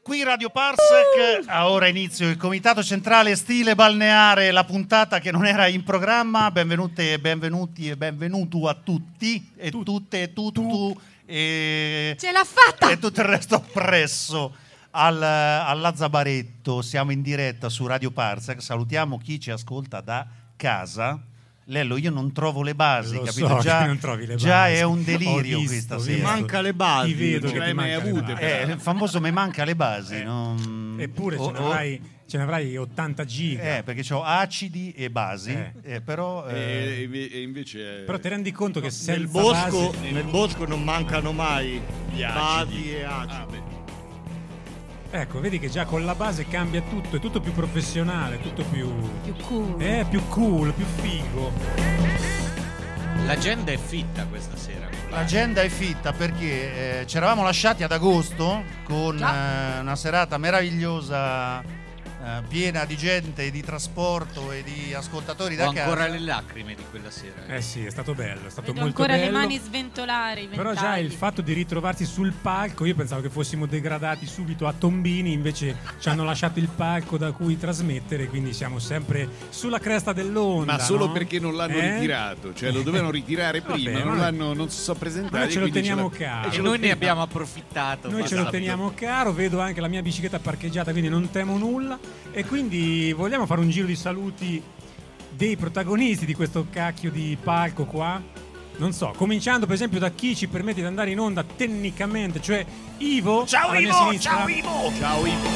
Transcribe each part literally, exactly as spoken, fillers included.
Qui Radio Parsec, a ora inizio il comitato centrale stile balneare, la puntata che non era in programma. Benvenute e benvenuti e benvenuto a tutti e tu, tutte e tutto tu, e ce l'ha fatta e tutto il resto appresso al, all'Azzabaretto. Siamo in diretta su Radio Parsec. Salutiamo chi ci ascolta da casa. Lello, io non trovo le basi, Lo capito? so già, non trovi le già basi. è un delirio visto, questa vi sera. Mi manca le basi, Ti vedo non che ce ti l'hai mai manca le avute. basi. Eh, il famoso mi manca le basi. Eh. non... Eppure oh, ce, ne oh. avrai, ce ne avrai ottanta giga. Eh, perché ho acidi e basi, Eh. eh, però... eh, E, e invece Però ti rendi conto che senza nel bosco, basi... nel bosco non mancano mai Gli basi acidi. e acidi. Ah, beh. Ecco, vedi che già con la base cambia tutto, è tutto più professionale, tutto più... più cool. Eh, più cool, più figo. L'agenda è fitta questa sera. L'agenda è fitta perché eh, ci eravamo lasciati ad agosto con eh, una serata meravigliosa, eh, piena di gente e di trasporto e di ascoltatori Ho da ancora casa. le lacrime di quella sera. Eh sì, è stato bello, è stato Vedo molto ancora bello. le mani sventolare, i Però già ventagli. il fatto di ritrovarsi sul palco, io pensavo che fossimo degradati subito a tombini, invece ci hanno lasciato il palco da cui trasmettere, quindi siamo sempre sulla cresta dell'onda. Ma solo no? perché non l'hanno Eh? ritirato, cioè lo dovevano ritirare Vabbè, prima, ma non noi- l'hanno, non si sono Ma presentati. noi ce lo quindi teniamo ce caro. E ce noi lo ne abbiamo approfittato. Noi ce lo Esatto. teniamo caro, vedo anche la mia bicicletta parcheggiata, quindi non temo nulla. E quindi vogliamo fare un giro di saluti dei protagonisti di questo cacchio di palco qua? Non so, cominciando per esempio da chi ci permette di andare in onda tecnicamente, cioè Ivo. Ciao alla mia Ivo, sinistra. ciao Ivo! Ciao Ivo.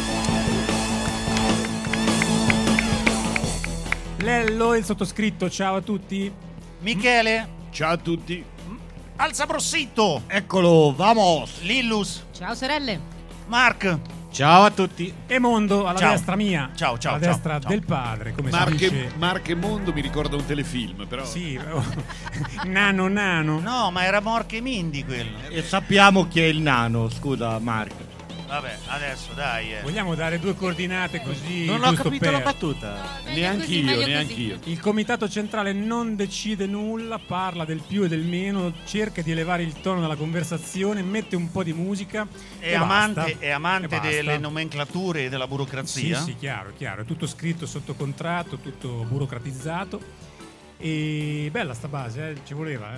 Lello, il sottoscritto, ciao a tutti. Michele, Ciao a tutti. Alza Brossito, Eccolo, vamos. Lillus, Ciao sorelle. Mark, Ciao a tutti. E Mondo alla Ciao. destra mia. Ciao, ciao, alla ciao, destra ciao. del padre, come si Marche, dice. Marche Mondo mi ricorda un telefilm, però. Sì, oh, nano nano. no, ma era Morche e Mindy quello. E sappiamo chi è il nano, scusa Marco. Vabbè, adesso dai. Eh. Vogliamo dare due coordinate così? Non ho giusto capito per- la battuta. Meglio Neanch'io, così, meglio neanch'io. Il comitato centrale non decide nulla, parla del più e del meno, cerca di elevare il tono della conversazione, mette un po' di musica. È e amante, basta. è amante E basta. delle nomenclature e della Sì, burocrazia. sì, chiaro, chiaro. È tutto scritto sotto contratto, tutto burocratizzato. E bella sta base, eh? Ci voleva,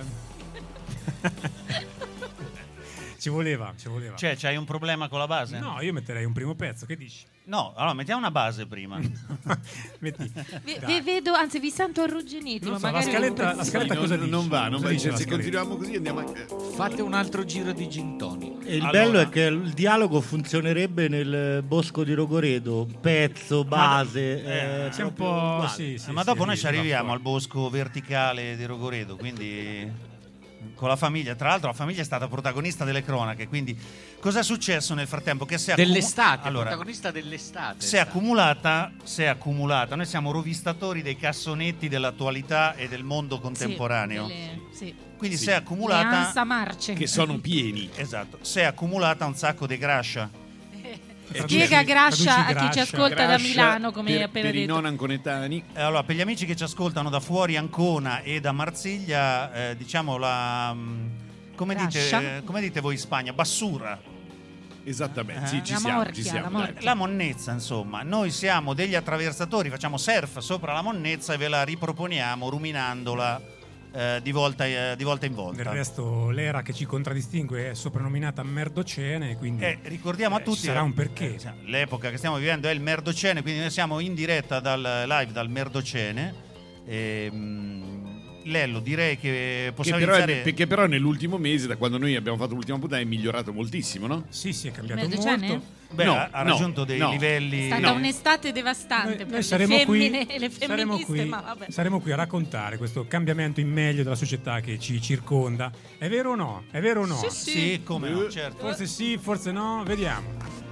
eh? Ci voleva, ci voleva. Cioè, c'hai un problema con la base? No, io metterei un primo pezzo, che dici? No, allora mettiamo una base prima. Metti. Vi, Dai. vi vedo, anzi vi sento arrugginiti. Non ma so, la magari scaletta- un la pezzo- scaletta Sì, cosa non, dice? non va, non Cosa va. dice Cioè, la se scaletta? continuiamo così andiamo a... Fate un altro giro di gin tonic. E il Allora. bello è che il dialogo funzionerebbe nel bosco di Rogoredo, pezzo, base. eh, eh, C'è un proprio po'. uguale. Sì, sì, ma sì, dopo noi lì, ci va arriviamo fuori. al bosco verticale di Rogoredo, quindi con la famiglia. Tra l'altro la famiglia è stata protagonista delle cronache, quindi cosa è successo nel frattempo? Che si è accumu- Dell'estate, allora, protagonista dell'estate. si è accumulata, si è accumulata. Noi siamo rovistatori dei cassonetti dell'attualità e del mondo contemporaneo. Sì, delle- sì. Quindi Sì. si è Le accumulata ansa marce. che sono pieni. esatto, si è accumulata un sacco di grascia. Spiega Grascia traduci a chi ci Grascia. ascolta da Grascia Milano, come per, hai appena per i detto. non anconetani. E allora, per gli amici che ci ascoltano da fuori Ancona e da Marsiglia, eh, diciamo la mm, come Grascia? dite, eh, come dite voi in Spagna? Bassura. Esattamente, Eh, sì, ci la siamo, morchia, ci la siamo. morchia. dai. La monnezza, insomma. Noi siamo degli attraversatori, facciamo surf sopra la monnezza e ve la riproponiamo ruminandola eh, di, volta, eh, di volta in volta. Del resto, l'era che ci contraddistingue è soprannominata Merdocene, quindi Eh, ricordiamo a eh, tutti ci sarà un perché. eh, cioè, l'epoca che stiamo vivendo è il Merdocene, quindi noi siamo in diretta dal live dal Merdocene. E, mm, Lello, direi che Che possiamo però, è- iniziare. perché però nell'ultimo mese, da quando noi abbiamo fatto l'ultima puntata, è migliorato moltissimo, no? Sì, sì, è cambiato Merdocene? molto. Beh, No, ha, ha no, raggiunto dei no. livelli. È stata No. un'estate devastante Noi, per noi le saremo femmine qui, e le saremo, femministe, qui, ma vabbè. saremo qui a raccontare questo cambiamento in meglio della società che ci circonda. È vero o no? È vero o no? Sì, sì. Sì, come no, Eh. certo. Forse sì, forse no, vediamo.